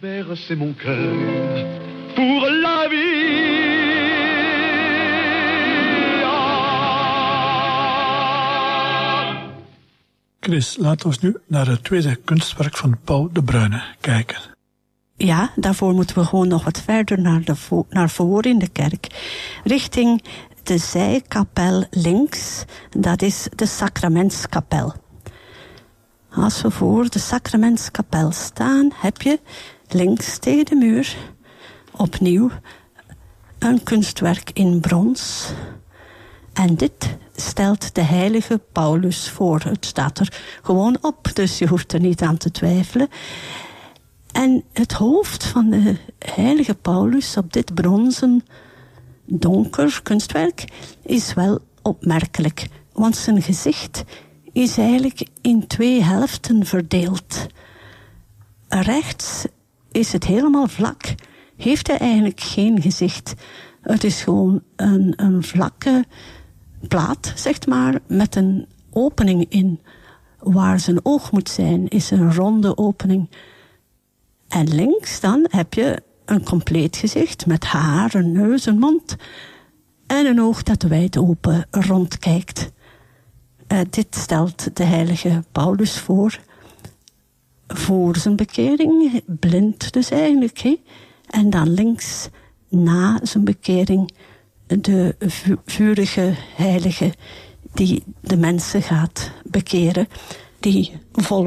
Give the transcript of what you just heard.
Bercez mon cœur pour la vie. Chris, laten we nu naar het tweede kunstwerk van Paul de Bruyne kijken. Ja, daarvoor moeten we gewoon nog wat verder naar voor in de kerk. Richting de zijkapel links, dat is de Sacramentskapel. Als we voor de Sacramentskapel staan, heb je links tegen de muur opnieuw een kunstwerk in brons. En dit stelt de heilige Paulus voor. Het staat er gewoon op, dus je hoeft er niet aan te twijfelen. En het hoofd van de heilige Paulus op dit bronzen donker kunstwerk is wel opmerkelijk. Want zijn gezicht is eigenlijk in 2 helften verdeeld. Rechts is het helemaal vlak. Heeft hij eigenlijk geen gezicht. Het is gewoon een vlakke plaat, zeg maar, met een opening in. Waar zijn oog moet zijn, is een ronde opening. En links dan heb je een compleet gezicht met haar, een neus, een mond en een oog dat wijd open rondkijkt. Dit stelt de heilige Paulus voor zijn bekering, blind dus eigenlijk. He? En dan links na zijn bekering de vurige heilige die de mensen gaat bekeren, die vol